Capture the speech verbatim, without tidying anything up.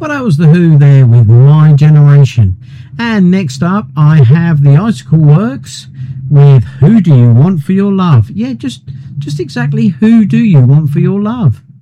Well, that was The Who there with My Generation. And next up, I have the Icicle Works with Who Do You Want For Your Love? Yeah, just, just exactly who do you want for your love?